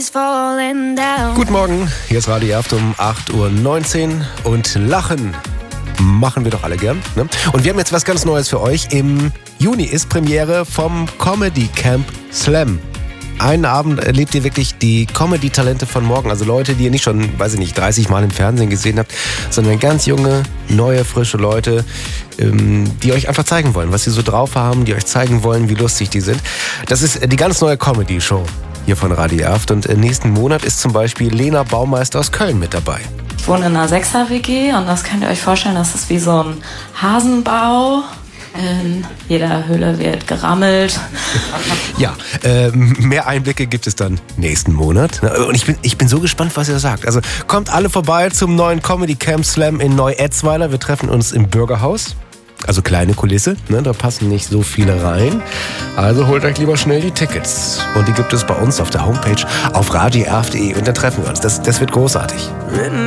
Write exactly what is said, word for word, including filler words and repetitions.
is falling down. Guten Morgen, hier ist Radio Erft um acht Uhr neunzehn und Lachen machen wir doch alle gern. Ne? Und wir haben jetzt was ganz Neues für euch. Im Juni ist Premiere vom Comedy Camp Slam. Einen Abend erlebt ihr wirklich die Comedy-Talente von morgen. Also Leute, die ihr nicht schon, weiß ich nicht, dreißig Mal im Fernsehen gesehen habt, sondern ganz junge, neue, frische Leute, die euch einfach zeigen wollen, was sie so drauf haben, die euch zeigen wollen, wie lustig die sind. Das ist die ganz neue Comedy-Show hier von Radio Erft. Und nächsten Monat ist zum Beispiel Lena Baumeister aus Köln mit dabei. Ich wohne in einer Sechser-W G und das könnt ihr euch vorstellen, das ist wie so ein Hasenbau. In jeder Höhle wird gerammelt. Ja, äh, mehr Einblicke gibt es dann nächsten Monat. Und ich bin, ich bin so gespannt, was ihr sagt. Also kommt alle vorbei zum neuen Comedy Camp Slam in Neu-Etzweiler. Wir treffen uns im Bürgerhaus. Also kleine Kulisse, ne? Da passen nicht so viele rein. Also holt euch lieber schnell die Tickets. Und die gibt es bei uns auf der Homepage auf radio erft punkt de. Und dann treffen wir uns. Das, das wird großartig.